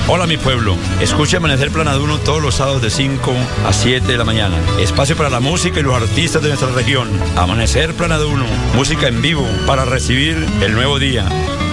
Hola mi pueblo, escucha Amanecer Planaduno todos los sábados de 5 a 7 de la mañana. Espacio para la música y los artistas de nuestra región. Amanecer Planaduno, música en vivo para recibir el nuevo día.